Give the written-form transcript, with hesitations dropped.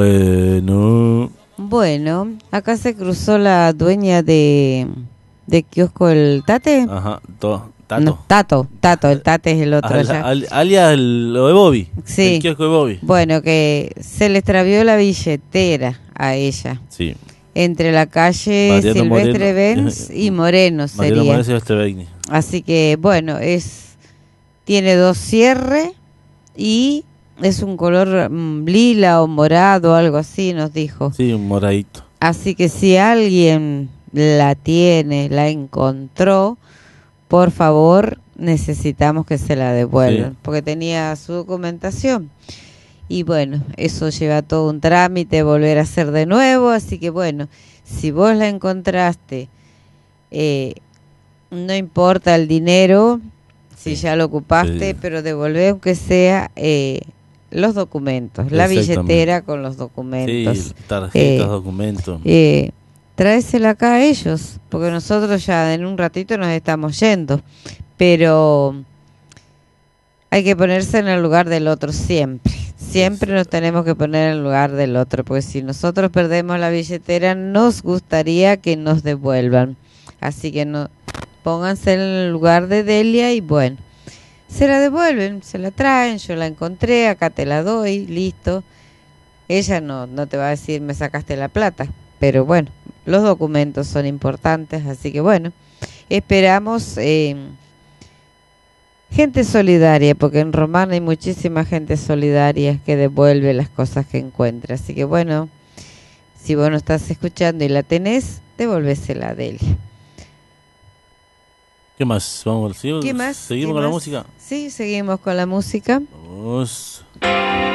No. Bueno, acá se cruzó la dueña de kiosco el Tate. Ajá, Tato. No, Tato, el Tate es el otro allá. Alias lo de Bobby. Sí. El kiosco de Bobby. Bueno, que se le extravió la billetera a ella. Sí. Entre la calle Mariano Silvestre Moreno, Benz y Moreno Mariano sería. Moreno Silvestre Benz. Así que, bueno, tiene 2 cierres y es un color lila o morado, algo así, nos dijo. Sí, un moradito. Así que si alguien la encontró, por favor, necesitamos que se la devuelvan, Sí. porque tenía su documentación. Y bueno, eso lleva todo un trámite, volver a hacer de nuevo, así que bueno, si vos la encontraste, no importa el dinero, si ya lo ocupaste, Sí. pero devolver aunque sea los documentos, la billetera con los documentos. Sí, tarjetas, documentos. Tráesela acá a ellos, porque nosotros ya en un ratito nos estamos yendo, pero hay que ponerse en el lugar del otro siempre. Siempre nos tenemos que poner en el lugar del otro, porque si nosotros perdemos la billetera, nos gustaría que nos devuelvan. Así que no, pónganse en el lugar de Delia y bueno, se la devuelven, se la traen, yo la encontré, acá te la doy, listo. Ella no te va a decir me sacaste la plata, pero bueno, los documentos son importantes, así que bueno, esperamos gente solidaria, porque en Román hay muchísima gente solidaria que devuelve las cosas que encuentra. Así que bueno, si vos no estás escuchando y la tenés, devolvésela a Delia. ¿Qué más? ¿Qué más? ¿Seguimos con la música? Sí, seguimos con la música. Vamos.